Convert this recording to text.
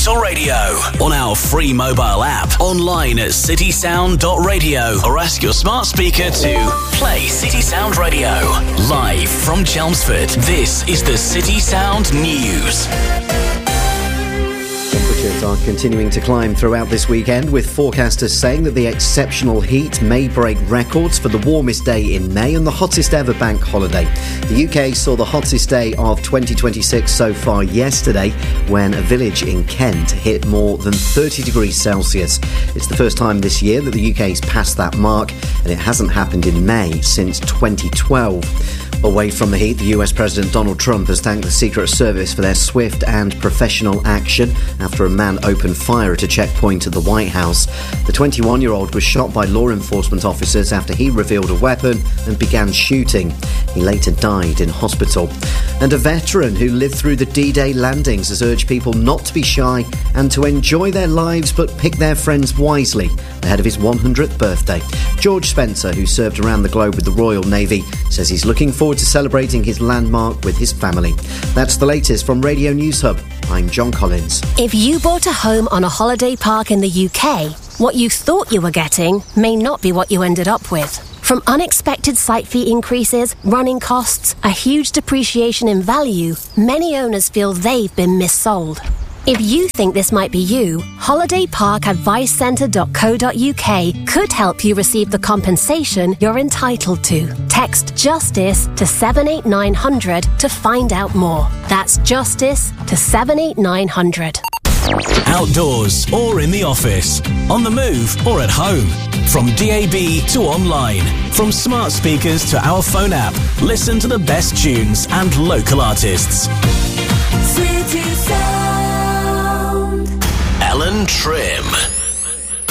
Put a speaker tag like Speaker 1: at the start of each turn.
Speaker 1: Digital Radio, on our free mobile app, online at citysound.radio, or ask your smart speaker to play City Sound Radio. Live from Chelmsford, this is the City Sound News.
Speaker 2: Temperatures are continuing to climb throughout this weekend, with forecasters saying that the exceptional heat may break records for the warmest day in May and the hottest ever bank holiday. The UK saw the hottest day of 2026 so far yesterday, when a village in Kent hit more than 30 degrees Celsius. It's the first time this year that the UK's passed that mark, and it hasn't happened in May since 2012. Away from the heat, the US President Donald Trump has thanked the Secret Service for their swift and professional action after a man opened fire at a checkpoint at the White House. The 21-year-old was shot by law enforcement officers after he revealed a weapon and began shooting. He later died in hospital. And a veteran who lived through the D-Day landings has urged people not to be shy and to enjoy their lives but pick their friends wisely ahead of his 100th birthday. George Spencer, who served around the globe with the Royal Navy, says he's looking forward to celebrating his landmark with his family. That's the latest from Radio News Hub. I'm John Collins.
Speaker 3: If you bought a home on a holiday park in the UK, what you thought you were getting may not be what you ended up with. From unexpected site fee increases, running costs, a huge depreciation in value, many owners feel they've been missold. If you think this might be you, holidayparkadvicecentre.co.uk could help you receive the compensation you're entitled to. Text JUSTICE to 78900 to find out more. That's JUSTICE to 78900.
Speaker 1: Outdoors or in the office, on the move or at home. From DAB to online, from smart speakers to our phone app, listen to the best tunes and local artists.
Speaker 4: City Sound.
Speaker 1: Ellen Trim.